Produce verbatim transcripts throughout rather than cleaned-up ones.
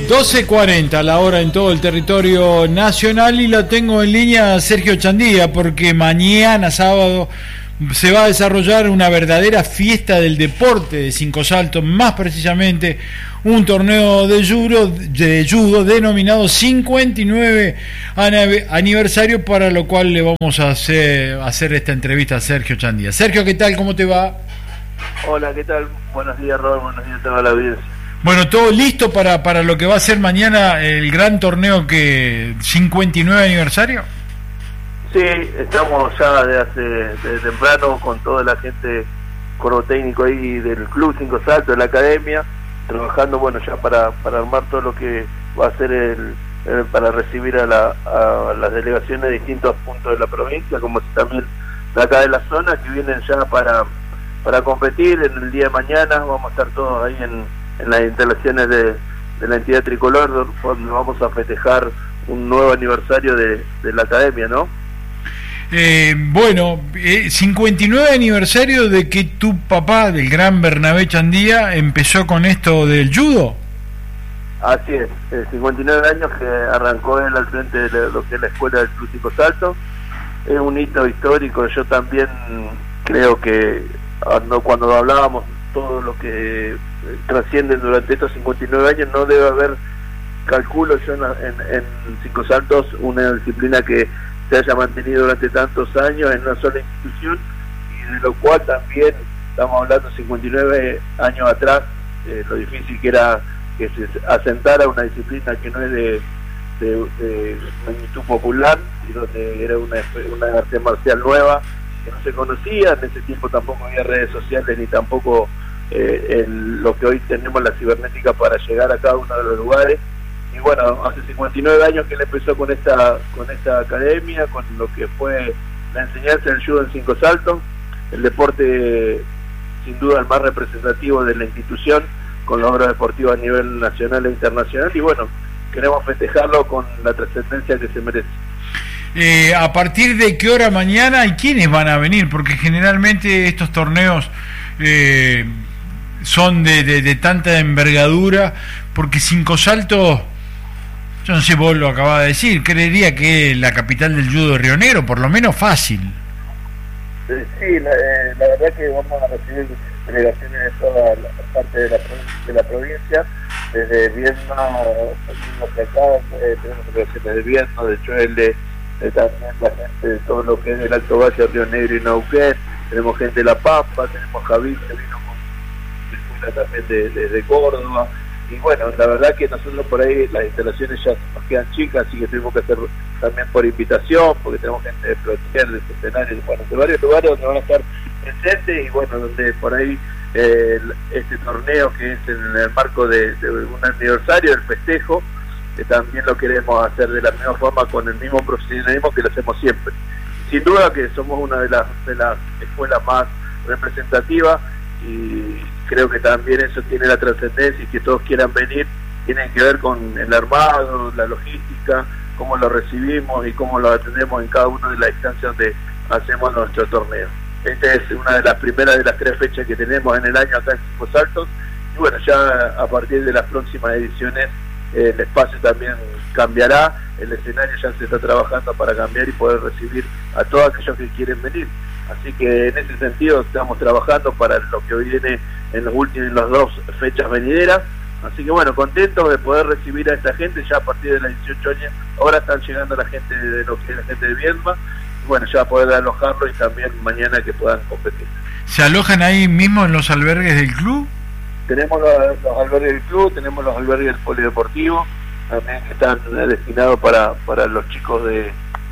doce cuarenta la hora en todo el territorio nacional y lo tengo en línea a Sergio Chandía porque mañana sábado se va a desarrollar una verdadera fiesta del deporte de Cinco Saltos, más precisamente un torneo de judo, de judo denominado cincuenta y nueve aniversario, para lo cual le vamos a hacer, hacer esta entrevista a Sergio Chandía. Sergio, ¿qué tal? ¿Cómo te va? Hola, ¿qué tal? Buenos días, Robert, buenos días a toda la audiencia. Bueno, todo listo para, para lo que va a ser mañana el gran torneo que cincuenta y nueve aniversario. Sí, estamos ya de hace de temprano con toda la gente, cuerpo técnico ahí del Club Cinco Saltos, de la academia, trabajando, bueno, ya para, para armar todo lo que va a ser el, el para recibir a, la, a las delegaciones de distintos puntos de la provincia, como también de acá de la zona, que vienen ya para, para competir en el día de mañana. Vamos a estar todos ahí en, en las instalaciones de, de la entidad tricolor, donde vamos a festejar un nuevo aniversario de, de la academia, ¿no? Eh, bueno, eh, cincuenta y nueve aniversario de que tu papá, del gran Bernabé Chandía, empezó con esto del judo. Así es, eh, cincuenta y nueve años que arrancó él al frente de lo que es la escuela del Club Cinco Saltos. Es un hito histórico. Yo también creo que cuando hablábamos todo lo que trasciende durante estos cincuenta y nueve años, no debe haber, calculo yo, en, en, en Cinco Saltos una disciplina que se haya mantenido durante tantos años en una sola institución, y de lo cual también estamos hablando cincuenta y nueve años atrás, eh, lo difícil que era que se asentara una disciplina que no es de, de, de magnitud popular, y donde era una, una arte marcial nueva que no se conocía. En ese tiempo tampoco había redes sociales ni tampoco eh, el, lo que hoy tenemos, la cibernética, para llegar a cada uno de los lugares. Y bueno, hace cincuenta y nueve años que él empezó con esta con esta academia, con lo que fue la enseñanza del judo en Cinco Saltos, el deporte sin duda el más representativo de la institución, con logros deportivos a nivel nacional e internacional, y bueno, queremos festejarlo con la trascendencia que se merece. Eh, ¿A partir de qué hora mañana y quiénes van a venir? Porque generalmente estos torneos eh, son de, de, de tanta envergadura, porque Cinco Saltos, yo no sé, vos lo acabas de decir, creería que es la capital del judo de Río Negro, por lo menos fácil. Sí, la, eh, la verdad que vamos a recibir delegaciones de toda la parte de la, de la provincia, desde Viedma, de acá, eh, tenemos delegaciones de Viedma, de Chuele, de también la gente de todo lo que es el Alto Valle, Río Negro y Neuquén, tenemos gente de La Pampa, tenemos Javier que vino con escuela también de, de, de Córdoba. Y bueno, la verdad que nosotros por ahí las instalaciones ya nos quedan chicas, así que tuvimos que hacer también por invitación, porque tenemos gente de Plotier, de Centenario, bueno, de varios lugares donde van a estar presentes, y bueno, donde por ahí eh, este torneo, que es en el marco de, de un aniversario del festejo, que también lo queremos hacer de la misma forma, con el mismo profesionalismo que lo hacemos siempre. Sin duda que somos una de las, de las escuelas más representativas, y creo que también eso tiene la trascendencia, y que todos quieran venir tienen que ver con el armado, la logística, cómo lo recibimos y cómo lo atendemos en cada una de las instancias donde hacemos nuestro torneo. Esta es una de las primeras de las tres fechas que tenemos en el año acá en Cinco Saltos, y bueno, ya a partir de las próximas ediciones eh, el espacio también cambiará, el escenario ya se está trabajando para cambiar y poder recibir a todos aquellos que quieren venir. Así que en ese sentido estamos trabajando para lo que viene en los últimos, en las dos fechas venideras. Así que bueno, contentos de poder recibir a esta gente ya a partir de las dieciocho años. Ahora están llegando la gente de lo que es la gente de Viedma, y bueno, ya poder alojarlo, y también mañana que puedan competir. ¿Se alojan ahí mismo en los albergues del club? Tenemos los, los albergues del club, tenemos los albergues del polideportivo, también que están eh, destinados para, para los chicos de,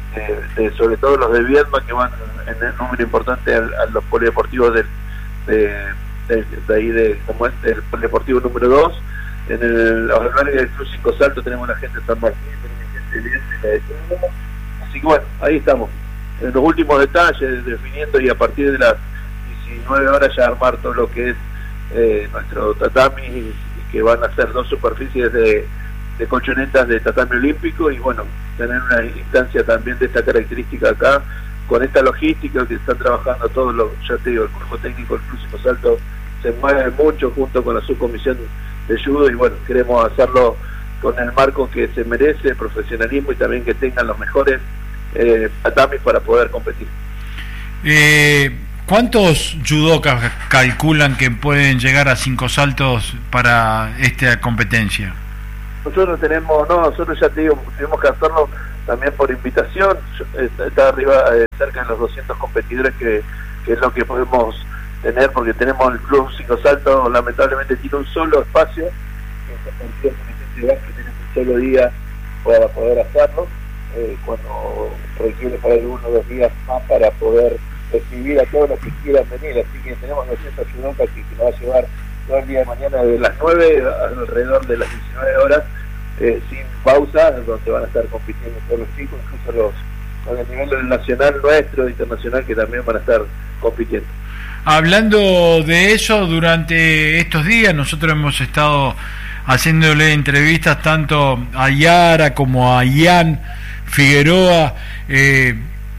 de, de, sobre todo los de Viedma, que van en el número importante a, a los polideportivos de, de, de, de ahí de, como es el polideportivo número dos. En el, los albergues del Club Cinco Saltos tenemos la gente de San Martín, tenemos gente de Viedma y la de Chile. Así que bueno, ahí estamos, en los últimos detalles, definiendo, y a partir de las diecinueve horas ya armar todo lo que es eh, nuestro tatami, que van a ser dos superficies de, de colchonetas de tatami olímpico, y bueno, tener una instancia también de esta característica acá, con esta logística que están trabajando todos los, ya te digo, el cuerpo técnico del Club Cinco Saltos se mueve mucho junto con la subcomisión de judo, y bueno, queremos hacerlo con el marco que se merece, el profesionalismo y también que tengan los mejores eh, tatamis para poder competir. Eh, ¿Cuántos judokas calculan que pueden llegar a cinco saltos para esta competencia? Nosotros tenemos, no, nosotros ya te digo, tuvimos que hacerlo también por invitación, está arriba eh, cerca de los doscientos competidores que, que es lo que podemos tener, porque tenemos el club cinco saltos, lamentablemente tiene un solo espacio, que tiene un solo día para poder hacerlo, eh, cuando requiere por ahí uno o dos días más para poder recibir a todos los que quieran venir, así que tenemos doscientos judokas que, que nos va a llevar todo el día de mañana de las nueve alrededor de las diecinueve horas, eh, sin pausa, donde van a estar compitiendo todos los chicos, incluso los a nivel nacional nuestro, internacional, que también van a estar compitiendo. Hablando de eso, durante estos días nosotros hemos estado haciéndole entrevistas tanto a Yara como a Ian Figueroa, eh,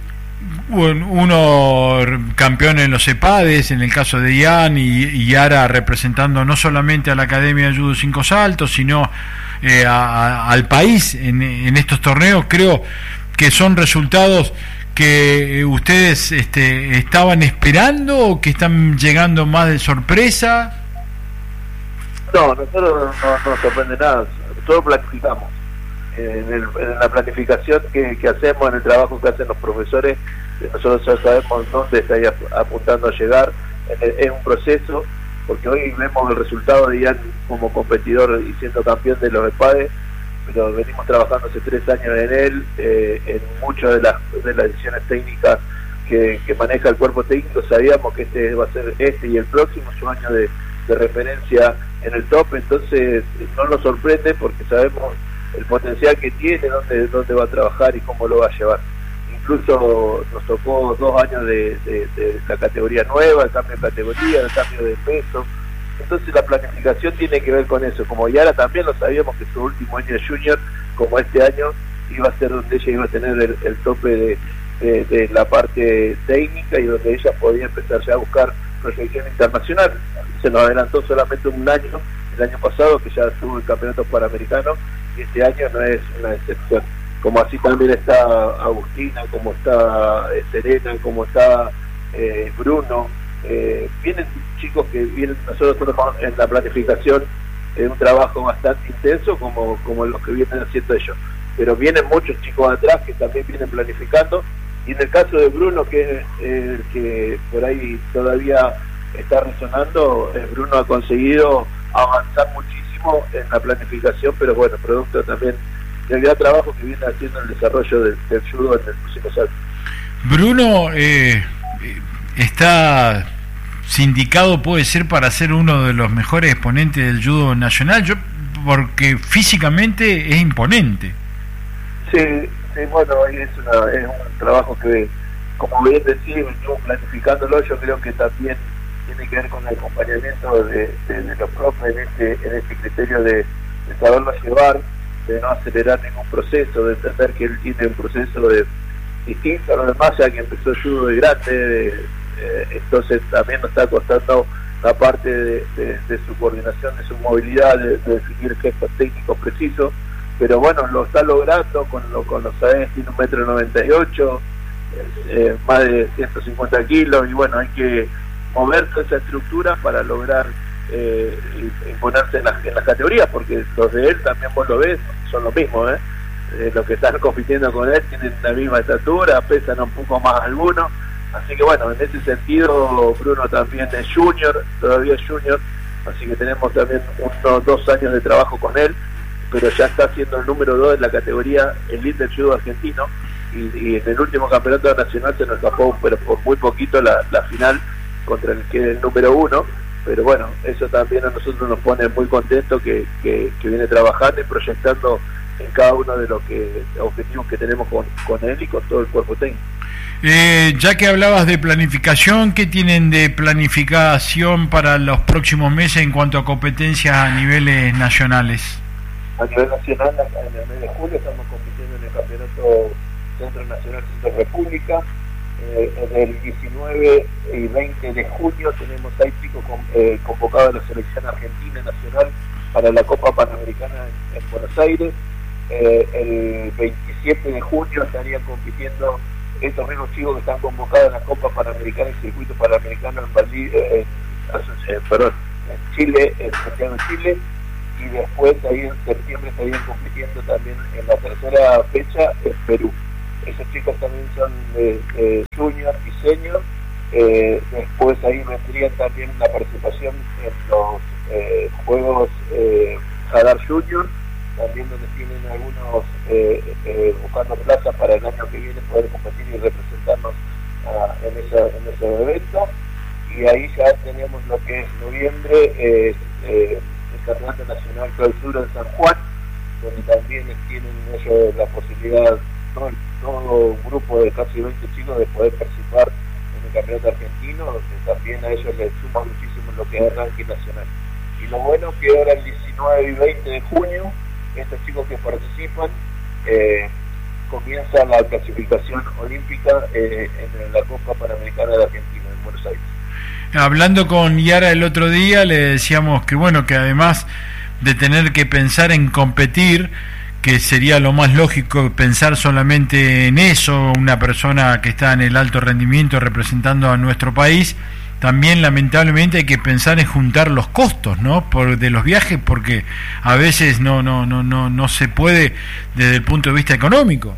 uno campeón en los EPADES, en el caso de Ian, y, y Yara representando no solamente a la Academia de Judo Cinco Saltos, sino eh, a, a, al país en, en estos torneos. Creo que son resultados que ustedes este, estaban esperando o que están llegando más de sorpresa. No, nosotros no nos sorprende nada, nosotros planificamos. En, el, en la planificación que, que hacemos, en el trabajo que hacen los profesores, nosotros ya sabemos dónde está apuntando a llegar. Es un proceso, porque hoy vemos el resultado de Ian como competidor y siendo campeón de los EPADES, pero venimos trabajando hace tres años en él, eh, en muchas de las, de las decisiones técnicas que, que maneja el cuerpo técnico. Sabíamos que este va a ser este y el próximo su año de, de referencia en el top, entonces no nos sorprende porque sabemos el potencial que tiene, dónde, dónde va a trabajar y cómo lo va a llevar. Incluso nos tocó dos años de, de, de la categoría nueva, el cambio de categoría, el cambio de peso. Entonces la planificación tiene que ver con eso. Como Yara también lo sabíamos que su último año de junior, como este año, iba a ser donde ella iba a tener el, el tope de, de, de la parte técnica y donde ella podía empezar ya a buscar proyección internacional. Se nos adelantó solamente un año, el año pasado, que ya tuvo el campeonato panamericano, y este año no es una excepción. Como así también está Agustina, como está eh, Serena, como está eh, Bruno. Eh, vienen chicos que vienen, nosotros tenemos en la planificación eh, un trabajo bastante intenso como, como los que vienen haciendo ellos, pero vienen muchos chicos atrás que también vienen planificando, y en el caso de Bruno, que es eh, el que por ahí todavía está resonando, eh, Bruno ha conseguido avanzar muchísimo en la planificación, pero bueno, producto también del gran trabajo que viene haciendo el desarrollo del, del judo en el próximo salto. Bruno eh, está sindicado, puede ser, para ser uno de los mejores exponentes del judo nacional, yo porque físicamente es imponente. Sí, sí, bueno, es, una, es un trabajo que, como bien decía, venimos planificándolo. Yo creo que también tiene que ver con el acompañamiento de, de, de los profes en este, en este criterio de, de saberlo llevar, de no acelerar ningún proceso, de entender que él tiene un proceso de distinto a los demás, ya que empezó el judo de grande, de, eh, entonces también nos está costando la parte de, de, de su coordinación, de su movilidad, de, de definir gestos técnicos precisos, pero bueno, lo está logrando con, lo, con los A E S. Tiene un metro noventa y ocho, eh, más de ciento cincuenta kilos, y bueno, hay que mover toda esa estructura para lograr eh, imponerse en las, en las categorías, porque los de él también vos lo ves, son los mismos, ¿eh? Eh, los que están compitiendo con él tienen la misma estatura, pesan un poco más algunos, así que bueno, en ese sentido Bruno también es junior, todavía es junior, así que tenemos también unos dos años de trabajo con él, pero ya está siendo el número dos en la categoría elite del judo argentino, y, y en el último campeonato nacional se nos escapó, pero por muy poquito, la, la final contra el que es el número uno, pero bueno, eso también a nosotros nos pone muy contentos que, que, que viene trabajando y proyectando en cada uno de los que, objetivos que tenemos con, con él y con todo el cuerpo técnico. Eh, ya que hablabas de planificación, ¿qué tienen de planificación para los próximos meses en cuanto a competencias a niveles nacionales? A nivel nacional, en el mes de julio estamos compitiendo en el campeonato Centro Nacional Centro República. Eh, del diecinueve y veinte de junio tenemos seis chicos con, eh, convocados a la selección argentina nacional para la Copa Panamericana en, en Buenos Aires. Eh, el veintisiete de junio estarían compitiendo estos mismos chicos que están convocados en la Copa Panamericana y Circuito Panamericano en, Valí, eh, en, perdón, en Chile, en Santiago de Chile, y después ahí en septiembre estarían compitiendo también en la tercera fecha en Perú. Esos chicos también son de, de junior y senior. Eh, después ahí vendrían también la participación en los eh, Juegos eh, Jadar Junior, también donde tienen algunos eh, eh, buscando plaza para el año que viene poder competir y representarnos uh, en, esa, en esos eventos. Y ahí ya tenemos lo que es noviembre, eh, eh, el Campeonato Nacional Clausura en San Juan, donde también tienen ellos la posibilidad, todo, todo un grupo de casi veinte chicos, de poder participar en el Campeonato Argentino, donde también a ellos les suma muchísimo lo que es el ranking nacional. Y lo bueno que ahora el diecinueve y veinte de junio, estos chicos que participan, eh, comienza la clasificación olímpica eh, en la Copa Panamericana de Argentina, en Buenos Aires. Hablando con Yara el otro día, le decíamos que bueno, que además de tener que pensar en competir, que sería lo más lógico pensar solamente en eso, una persona que está en el alto rendimiento representando a nuestro país, también lamentablemente hay que pensar en juntar los costos, ¿no? Por, de los viajes, porque a veces no no no no no se puede desde el punto de vista económico.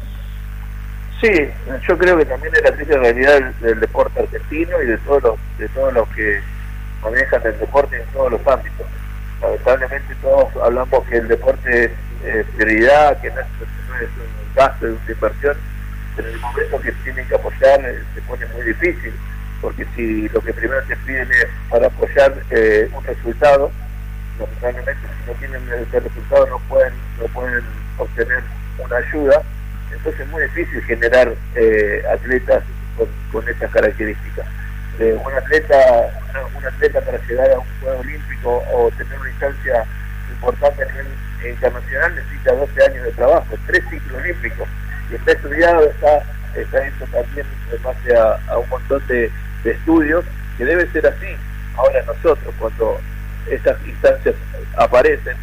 Sí, yo creo que también es la triste realidad del, del deporte argentino y de todos los de todos los que manejan el deporte en todos los ámbitos. Lamentablemente todos hablamos que el deporte es eh, prioridad, que no es, no es un gasto, es una inversión, pero en el momento que tienen que apoyar eh, se pone muy difícil, porque si lo que primero te piden es para apoyar eh, un resultado, lamentablemente si no tienen ese resultado no pueden no pueden obtener una ayuda. Entonces es muy difícil generar eh, atletas con, con estas características. Eh, un atleta una, un atleta para llegar a un Juego Olímpico o tener una instancia importante a nivel internacional necesita doce años de trabajo, tres ciclos olímpicos, y está estudiado, está, está hecho también en base a, a un montón de, de estudios, que debe ser así. Ahora nosotros, cuando estas instancias aparecen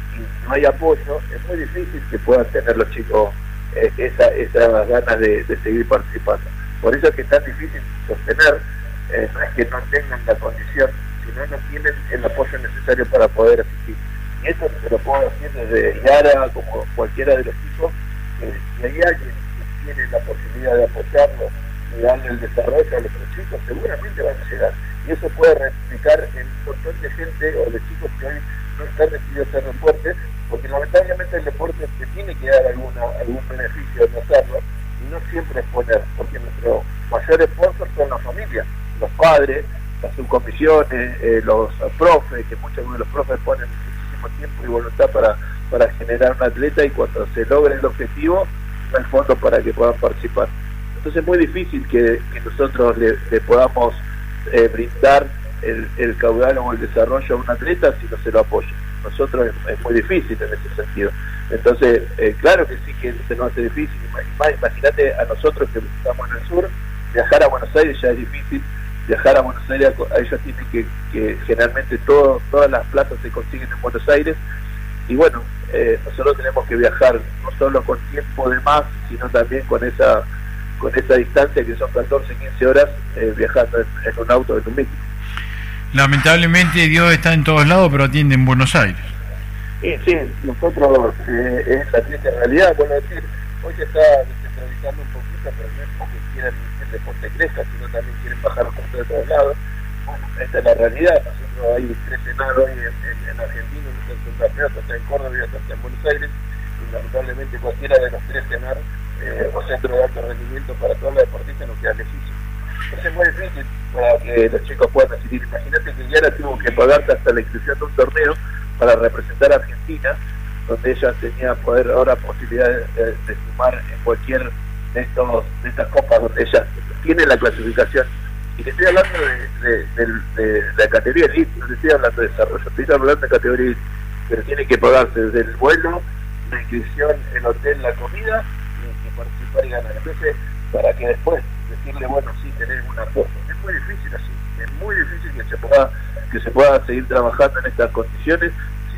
y no hay apoyo, es muy difícil que puedan tener los chicos eh, esa, esas ganas de, de seguir participando. Por eso es que es tan difícil sostener, eh, no es que no tengan la condición, sino no tienen el apoyo necesario para poder asistir. Y eso se lo puedo decir desde Yara, como cualquiera de los chicos, que si hay alguien que tiene la posibilidad de apoyarlo y darle el desarrollo a los chicos, seguramente van a llegar. Y eso puede replicar en un montón de gente o de chicos que hoy no están decididos a ser deporte, porque lamentablemente el deporte te tiene que dar alguna, algún beneficio de hacerlo, y no siempre es poner, porque nuestro mayor sponsor son las familias, los padres, las subcomisiones, eh, los profes, que muchos de los profes ponen muchísimo tiempo y voluntad para, para generar un atleta, y cuando se logra el objetivo, no hay fondo para que puedan participar. Entonces es muy difícil que, que nosotros le, le podamos eh, brindar el, el caudal o el desarrollo a un atleta si no se lo apoya. Nosotros es, es muy difícil en ese sentido. Entonces, eh, claro que sí que se nos hace difícil. Imagínate a nosotros que estamos en el sur, viajar a Buenos Aires ya es difícil. Viajar a Buenos Aires, a ellos tienen que, que generalmente todo, todas las plazas se consiguen en Buenos Aires, y bueno, eh, nosotros tenemos que viajar no solo con tiempo de más, sino también con esa con esa distancia que son catorce, quince horas eh, viajando en, en un auto, en un micro. Lamentablemente Dios está en todos lados, pero atiende en Buenos Aires. Sí, sí, nosotros eh, es la triste realidad. Bueno, decir, hoy se está descentralizando un poquito, pero no es porque quieran el deporte crezca, sino también quieren bajar los costos de todos lados. Bueno, esta es la realidad. Nosotros hay tres cenar hoy en, en, en Argentina, uno está en campeonato, está en Córdoba y otro está en Buenos Aires, y lamentablemente cualquiera de los tres cenar eh, o centro de alto rendimiento para todos los deportistas nos queda lejísimo. Entonces es muy difícil para que los chicos puedan asistir. Imagínate que Yara tuvo que pagarse hasta la inscripción de un torneo para representar a Argentina, donde ella tenía poder ahora posibilidad de, de, de sumar en cualquier de estos de estas copas donde ella tiene la clasificación. Y te estoy hablando de, de, de, de, de la categoría elite, no te estoy hablando de desarrollo, estoy hablando de categoría elite, pero tiene que pagarse desde el vuelo, la inscripción, el hotel, la comida, y, y participar y ganar. Entonces, para que después decirle, bueno, sí, tenés una cosa, es muy difícil así, es muy difícil que se pueda que se pueda seguir trabajando en estas condiciones si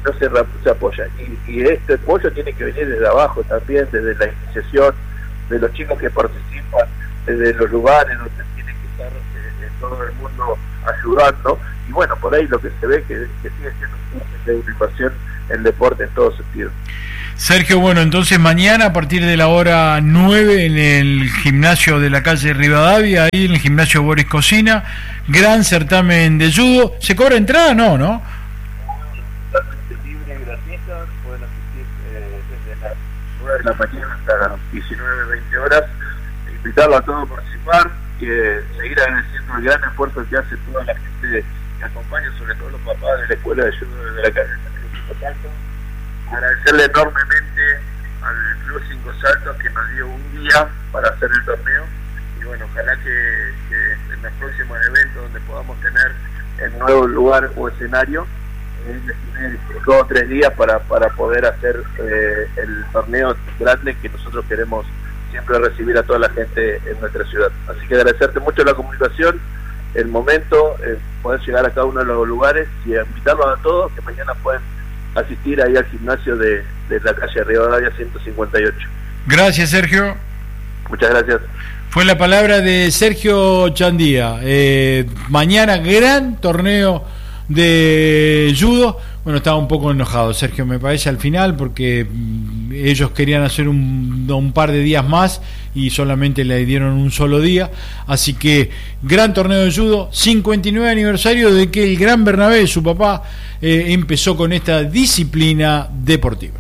no se, se apoya. Y, y este apoyo tiene que venir desde abajo también, desde la iniciación, de los chicos que participan, desde los lugares donde tiene que estar eh, todo el mundo ayudando. Y bueno, por ahí lo que se ve que, que sigue siendo un curso de educación el deporte en todo sentido. Sergio, bueno, entonces mañana a partir de la hora nueve en el gimnasio de la calle Rivadavia, ahí en el gimnasio Boris Cocina, gran certamen de judo. ¿Se cobra entrada? No, ¿no? Totalmente libre y gratuita, pueden asistir eh, desde las nueve de la mañana hasta las diecinueve, veinte horas. Invitarlo a todos a participar, que seguir agradeciendo el gran esfuerzo que hace toda la gente que acompaña, sobre todo los papás de la escuela de judo de la calle Salto. Agradecerle enormemente al Club Cinco Saltos que nos dio un día para hacer el torneo, y bueno, ojalá que, que en los próximos eventos donde podamos tener el nuevo lugar o escenario, eh, tener dos o tres días para, para poder hacer eh, el torneo grande que nosotros queremos siempre recibir a toda la gente en nuestra ciudad. Así que agradecerte mucho la comunicación, el momento, eh, poder llegar a cada uno de los lugares y invitarlos a todos que mañana pueden asistir ahí al gimnasio de, de la calle Rivadavia ciento cincuenta y ocho. Gracias, Sergio. Muchas gracias. Fue la palabra de Sergio Chandía. Eh, mañana gran torneo de judo. Bueno, estaba un poco enojado Sergio, me parece, al final, porque mm, ellos querían hacer un, un par de días más y solamente le dieron un solo día. Así que gran torneo de judo, cincuenta y nueve aniversario de que el gran Bernabé, su papá, eh, empezó con esta disciplina deportiva.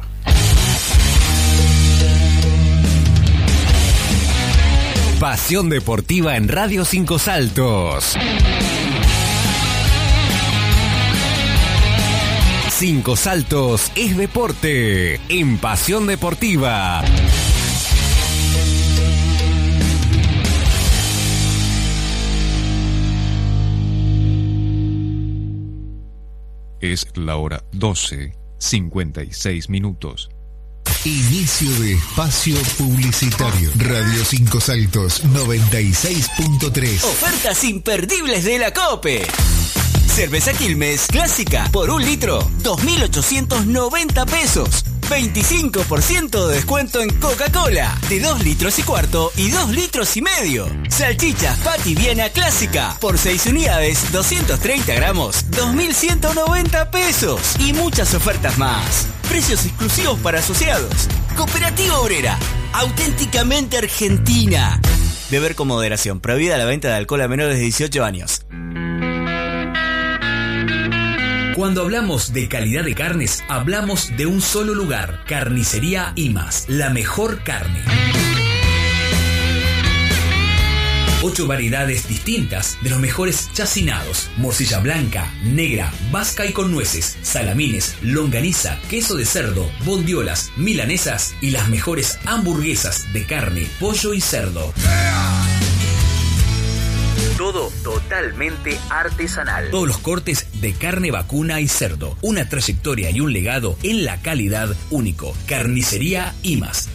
Pasión Deportiva en Radio Cinco Saltos. Cinco Saltos es deporte en Pasión Deportiva. Es la hora doce, cincuenta y seis minutos. Inicio de espacio publicitario. Radio Cinco Saltos noventa y seis punto tres. Ofertas imperdibles de la COPE. Cerveza Quilmes clásica por un litro, dos mil ochocientos noventa pesos. veinticinco por ciento de descuento en Coca-Cola, de dos litros y cuarto y dos litros y medio. Salchichas Patty Viena clásica, por seis unidades, doscientos treinta gramos, dos mil ciento noventa pesos. Y muchas ofertas más. Precios exclusivos para asociados. Cooperativa Obrera, auténticamente argentina. Beber con moderación, prohibida la venta de alcohol a menores de dieciocho años. Cuando hablamos de calidad de carnes, hablamos de un solo lugar, Carnicería Imas, la mejor carne. Ocho variedades distintas de los mejores chacinados: morcilla blanca, negra, vasca y con nueces, salamines, longaniza, queso de cerdo, bondiolas, milanesas y las mejores hamburguesas de carne, pollo y cerdo. Todo totalmente artesanal. Todos los cortes de carne vacuna y cerdo. Una trayectoria y un legado en la calidad único. Carnicería Imas.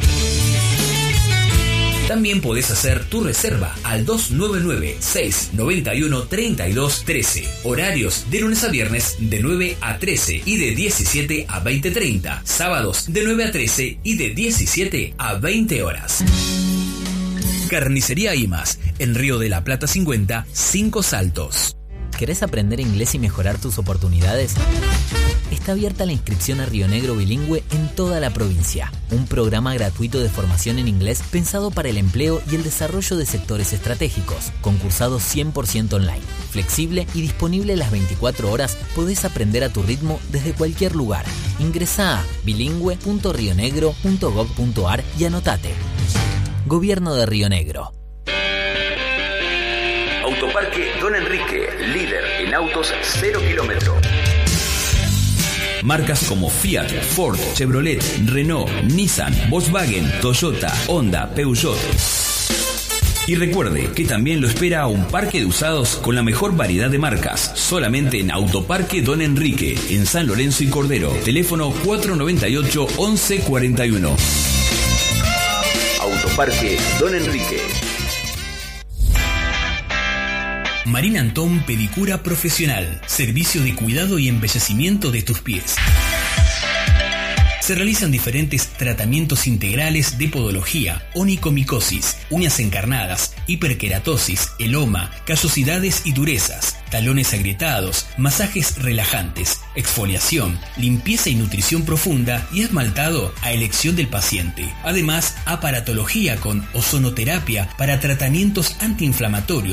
También podés hacer tu reserva al dos nueve nueve, seis nueve uno, tres dos uno tres. Horarios de lunes a viernes de nueve a trece y de diecisiete a veinte treinta. Sábados de nueve a trece y de diecisiete a veinte horas. Carnicería Imas, en Río de la Plata cincuenta, Cinco Saltos. ¿Querés aprender inglés y mejorar tus oportunidades? Está abierta la inscripción a Río Negro Bilingüe en toda la provincia. Un programa gratuito de formación en inglés pensado para el empleo y el desarrollo de sectores estratégicos. Concursado cien por ciento online. Flexible y disponible las veinticuatro horas, podés aprender a tu ritmo desde cualquier lugar. Ingresá a bilingüe punto rionegro punto gob punto ar y anotate. Gobierno de Río Negro. Autoparque Don Enrique, líder en autos cero kilómetro. Marcas como Fiat, Ford, Chevrolet, Renault, Nissan, Volkswagen, Toyota, Honda, Peugeot. Y recuerde que también lo espera un parque de usados con la mejor variedad de marcas, solamente en Autoparque Don Enrique, en San Lorenzo y Cordero. Teléfono cuatro nueve ocho, once cuarenta y uno. Autoparque Don Enrique. Marina Antón Pedicura Profesional. Servicio de cuidado y embellecimiento de tus pies. Se realizan diferentes tratamientos integrales de podología, onicomicosis, uñas encarnadas, hiperkeratosis, eloma, callosidades y durezas, talones agrietados, masajes relajantes, exfoliación, limpieza y nutrición profunda y esmaltado a elección del paciente. Además, aparatología con ozonoterapia para tratamientos antiinflamatorios